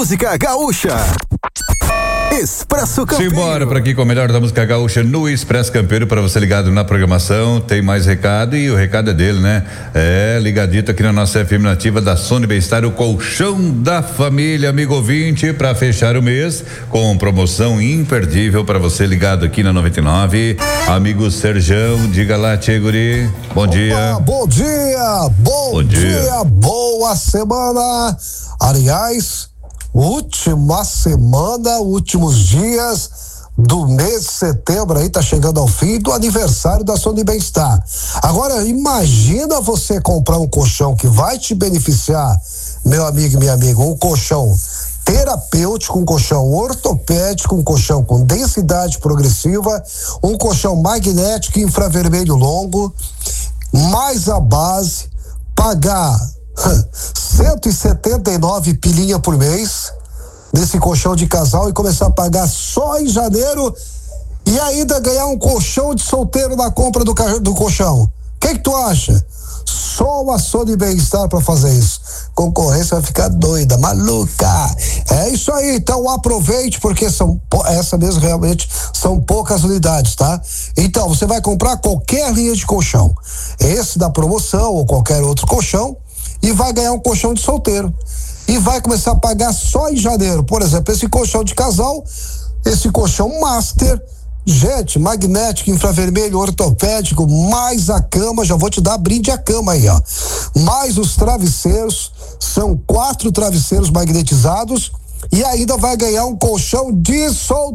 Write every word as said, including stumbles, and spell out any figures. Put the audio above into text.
Música Gaúcha. Expresso Campeiro. Simbora para aqui com o melhor da música gaúcha no Expresso Campeiro, para você ligado na programação. Tem mais recado e o recado é dele, né? É, ligadito aqui na nossa F M Nativa da Sony Bem-Estar, o colchão da família, amigo ouvinte, para fechar o mês com promoção imperdível para você ligado aqui na noventa e nove. Amigo Serjão, diga lá, Tchê Guri. Bom Opa, dia. Bom dia, bom, Bom dia. dia, boa semana. Aliás, última semana, últimos dias do mês de setembro aí, tá chegando ao fim do aniversário da Sony Bem-Estar. Agora, imagina você comprar um colchão que vai te beneficiar, meu amigo e minha amiga, um colchão terapêutico, um colchão ortopédico, um colchão com densidade progressiva, um colchão magnético infravermelho longo, mais a base, pagar cento e setenta e nove pilinha por mês desse colchão de casal e começar a pagar só em janeiro e ainda ganhar um colchão de solteiro na compra do, do colchão. O que que tu acha? Só uma Sony Bem-Estar para fazer isso. Concorrência vai ficar doida, maluca. É isso aí, então aproveite, porque são essa mesmo realmente são poucas unidades, tá? Então você vai comprar qualquer linha de colchão, esse da promoção ou qualquer outro colchão, e vai ganhar um colchão de solteiro. E vai começar a pagar só em janeiro. Por exemplo, esse colchão de casal, esse colchão master, gente, magnético, infravermelho, ortopédico, mais a cama, já vou te dar brinde a cama aí, ó. Mais os travesseiros, são quatro travesseiros magnetizados e ainda vai ganhar um colchão de solteiro.